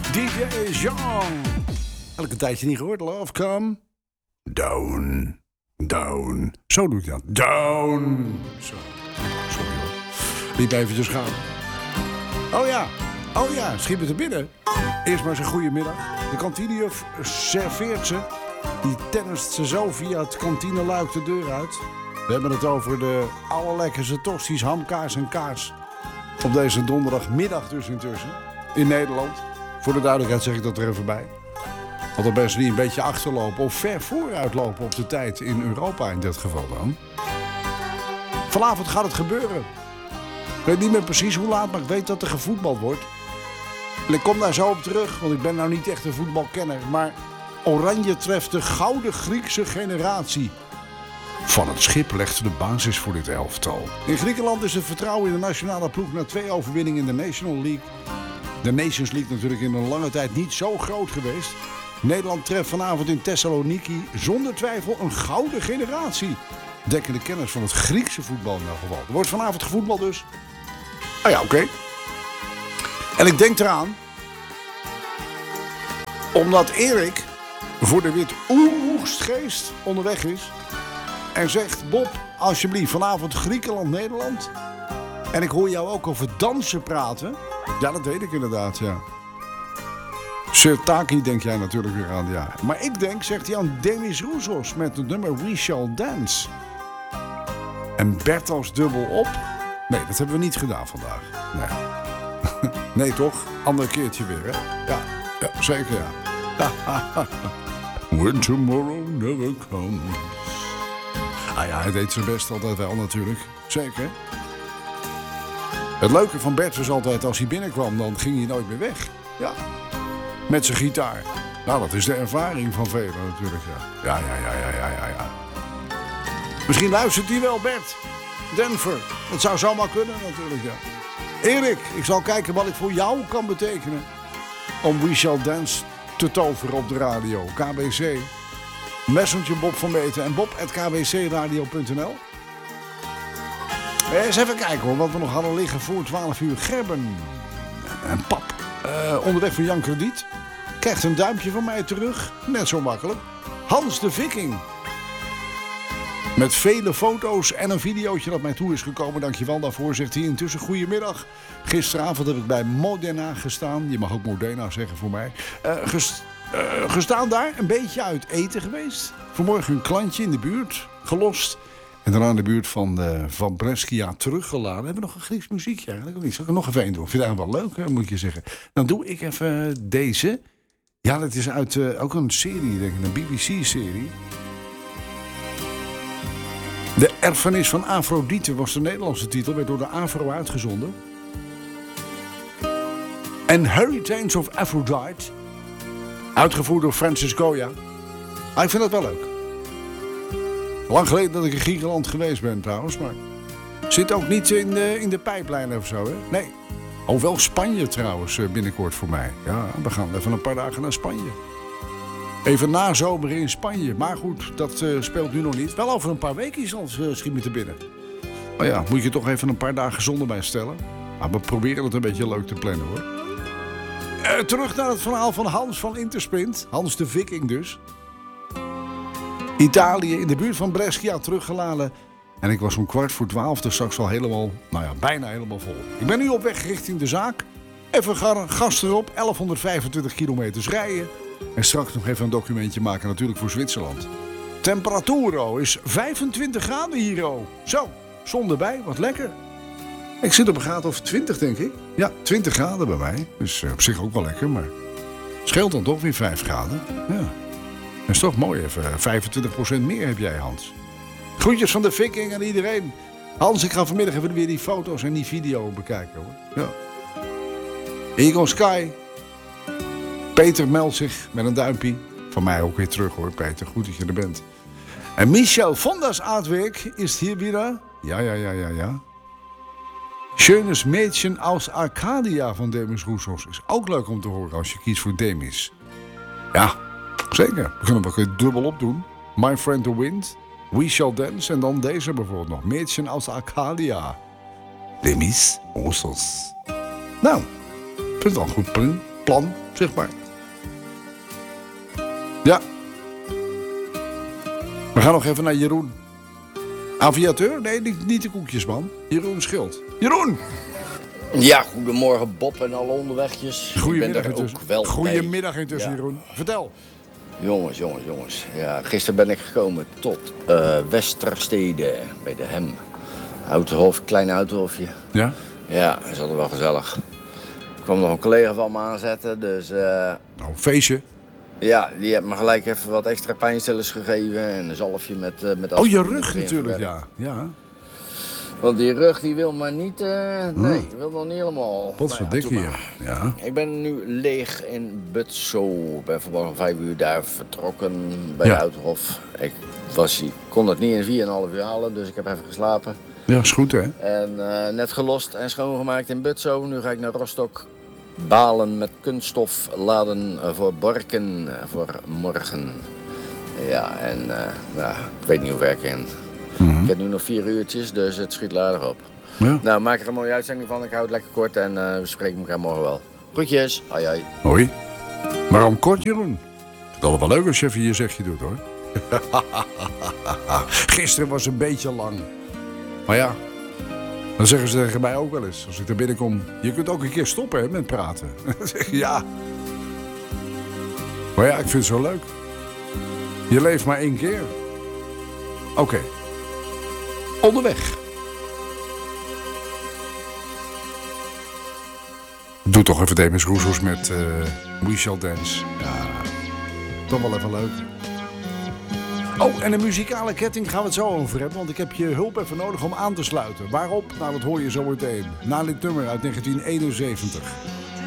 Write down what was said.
DJ Jean. Elke tijdje niet gehoord. Love come down. Down. Zo doe ik dat. Down. Zo. Sorry hoor. Liep eventjes gaan. Oh ja, schiet me te binnen. Eerst maar eens een goede middag. De kantinejuf serveert ze. Die tennist ze zo via het kantineluik de deur uit. We hebben het over de allerlekkerste tosti's, ham, kaas en kaas. Op deze donderdagmiddag dus intussen. In Nederland. Voor de duidelijkheid zeg ik dat er even bij. Want de mensen die een beetje achterlopen of ver vooruit lopen op de tijd in Europa in dit geval dan. Vanavond gaat het gebeuren. Ik weet niet meer precies hoe laat, maar ik weet dat er gevoetbald wordt. En ik kom daar zo op terug, want ik ben nou niet echt een voetbalkenner. Maar Oranje treft de gouden Griekse generatie. Van het schip legde de basis voor dit elftal. In Griekenland is het vertrouwen in de nationale ploeg na 2 overwinningen in de National League. De Nations League natuurlijk in een lange tijd niet zo groot geweest. Nederland treft vanavond in Thessaloniki zonder twijfel een gouden generatie. Dekken de kennis van het Griekse voetbal in elk geval. Er wordt vanavond gevoetbald dus. Ah ja, oké. En ik denk eraan, omdat Erik voor de Wit-Oestgeest onderweg is en zegt: Bob, alsjeblieft, vanavond Griekenland-Nederland. En ik hoor jou ook over dansen praten. Ja, dat weet ik inderdaad, ja. Sirtaki denk jij natuurlijk weer aan, ja. Maar ik denk, zegt hij, aan Demis Roussos met het nummer We Shall Dance. En Bert als dubbel op? Nee, dat hebben we niet gedaan vandaag. Nee. Nee, toch? Ander keertje weer, hè? Ja, zeker, ja. When tomorrow never comes. Ah ja, hij deed zijn best altijd wel natuurlijk. Zeker. Het leuke van Bert was altijd, als hij binnenkwam, dan ging hij nooit meer weg. Ja. Met zijn gitaar. Nou, dat is de ervaring van velen natuurlijk, ja. Ja. Misschien luistert hij wel, Bert. Denver. Dat zou zomaar kunnen natuurlijk, ja. Erik, ik zal kijken wat ik voor jou kan betekenen om We Shall Dance te toveren op de radio. KBC. Messenger Bob van Meten en bob@kbcradio.nl. Eens even kijken hoor, wat we nog hadden liggen voor 12 uur. Gerben en Pap. Onderweg van Jan Krediet. Krijgt een duimpje van mij terug. Net zo makkelijk. Hans de Viking. Met vele foto's en een videootje dat mij toe is gekomen. Dankjewel daarvoor, zegt hij. Intussen goedemiddag. Gisteravond heb ik bij Modena gestaan. Je mag ook Modena zeggen voor mij. Gestaan daar, een beetje uit eten geweest. Vanmorgen een klantje in de buurt, gelost. En daarna in de buurt van Brescia teruggeladen. We hebben nog een Grieks muziekje eigenlijk. Of niet? Zal ik er nog even een doen? Ik vind het eigenlijk wel leuk, hè, moet je zeggen. Dan doe ik even deze. Ja, dat is uit ook een serie, denk ik. Een BBC-serie. De Erfenis van Afrodite was de Nederlandse titel. Werd door de Avro uitgezonden. En Hurricanes of Aphrodite. Uitgevoerd door Francis Goya. Ah, ik vind dat wel leuk. Lang geleden dat ik in Griekenland geweest ben trouwens. Maar zit ook niet in de pijplijn of zo, hè? Nee. Oh, wel Spanje trouwens binnenkort voor mij. Ja, we gaan even een paar dagen naar Spanje. Even nazomeren in Spanje. Maar goed, dat speelt nu nog niet. Wel over een paar weken al schiet me te binnen. Maar ja, moet je toch even een paar dagen zonder mij stellen. Maar we proberen het een beetje leuk te plannen, hoor. Terug naar het verhaal van Hans van Intersprint. Hans de Viking dus. Italië, in de buurt van Brescia teruggeladen. En ik was om 11:15 dus straks al helemaal, bijna helemaal vol. Ik ben nu op weg richting de zaak. Even gas erop, 1125 kilometers rijden. En straks nog even een documentje maken natuurlijk voor Zwitserland. Temperaturo is 25 graden hier. Zo, zon erbij, wat lekker. Ik zit op een graad of 20 denk ik. Ja, 20 graden bij mij. Dus op zich ook wel lekker, maar scheelt dan toch weer 5 graden. Ja. Dat is toch mooi even. 25% meer heb jij, Hans. Groetjes van de Viking en iedereen. Hans, ik ga vanmiddag even weer die foto's en die video bekijken, hoor. Ja. Eagle Sky. Peter meldt zich met een duimpje. Van mij ook weer terug, hoor, Peter. Goed dat je er bent. En Michel van das Aardwerk is hier weer. Ja. Schönes Mädchen aus Arcadia van Demis Roussos. Is ook leuk om te horen als je kiest voor Demis. Ja, zeker. We kunnen hem ook dubbel op doen. My Friend the Wind, We Shall Dance en dan deze bijvoorbeeld nog. Mädchen aus Arcadia. Demis Roussos. Nou, ik vind het al een goed plan, zeg maar. Ja. We gaan nog even naar Jeroen. Aviateur? Nee, niet de koekjesman. Jeroen Schild. Jeroen! Ja, goedemorgen Bob en alle onderwegjes. Goedemiddag Ik ben er intussen. ook wel Goedemiddag intussen, Ja. Jeroen. Vertel. Jongens. Ja, gisteren ben ik gekomen tot Westerstede bij de Hem. Autohof, klein autohofje. Ja? Ja, dat is altijd wel gezellig. Er kwam nog een collega van me aanzetten, dus Nou, feestje. ja, die heeft me gelijk even wat extra pijnstillers gegeven en een zalfje met Oh, je aspirin rug erin natuurlijk, verwerkt. ja. Want die rug die wil maar niet, nee, die wil nog niet helemaal. Potverdikke Nou hier. Ja. Ik ben nu leeg in Butzo. Ik ben vanmorgen om 5 uur daar vertrokken bij Ja. de Autohof. Ik kon het niet in 4,5 uur halen, dus ik heb even geslapen. Ja, is goed, hè? En net gelost en schoongemaakt in Butzo. Nu ga ik naar Rostock. Balen met kunststof laden voor Borken voor morgen. Ja, en nou, ik weet niet hoe ver ik in. Ik heb nu nog 4 uurtjes, dus het schiet aardig op. Ja. Nou, maak er een mooie uitzending van. Ik hou het lekker kort en we spreken elkaar morgen wel. Groetjes. Hoi. Hoi. Waarom kort, Jeroen? Het is altijd wel leuk als je even je zegje doet, hoor. Gisteren was een beetje lang. Maar ja, dan zeggen ze tegen mij ook wel eens, als ik er binnenkom... Je kunt ook een keer stoppen, hè, met praten. Dan zeg ik, ja. Maar ja, ik vind het zo leuk. Je leeft maar 1 keer. Oké. Onderweg. Doe toch even Demis Roussos met We Shall Dance. Ja, toch wel even leuk. Oh, en een muzikale ketting gaan we het zo over hebben. Want ik heb je hulp even nodig om aan te sluiten. Waarop? Nou, dat hoor je zo meteen. Na dit nummer uit 1971.